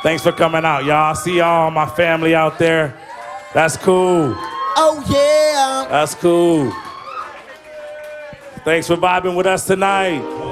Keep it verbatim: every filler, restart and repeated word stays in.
Thanks for coming out, y'all. I see y'all, my family out there. That's cool. Oh, yeah. That's cool. Thanks for vibing with us tonight.